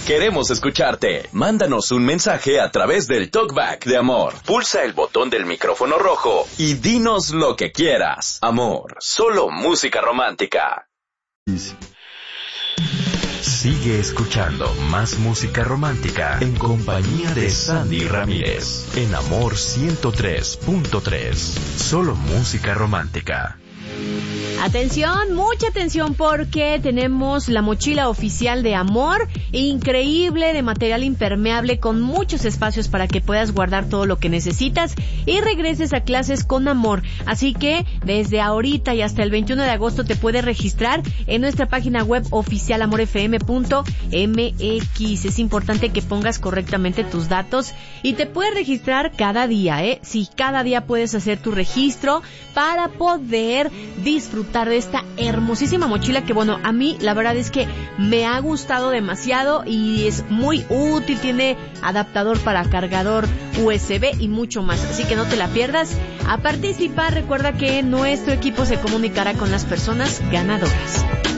Queremos escucharte. Mándanos un mensaje a través del Talkback de Amor. Pulsa el botón del micrófono rojo y dinos lo que quieras. Amor, solo música romántica. Sigue escuchando más música romántica en compañía de Sandy Ramírez en Amor 103.3. Solo música romántica. Atención, mucha atención, porque tenemos la mochila oficial de Amor, increíble, de material impermeable, con muchos espacios para que puedas guardar todo lo que necesitas y regreses a clases con amor. Así que desde ahorita y hasta el 21 de agosto te puedes registrar en nuestra página web oficial amorfm.mx. Es importante que pongas correctamente tus datos y te puedes registrar cada día, Sí, cada día puedes hacer tu registro para poder disfrutar de esta hermosísima mochila que, bueno, a mí la verdad es que me ha gustado demasiado y es muy útil, tiene adaptador para cargador USB y mucho más, así que no te la pierdas. A participar, recuerda que nuestro equipo se comunicará con las personas ganadoras.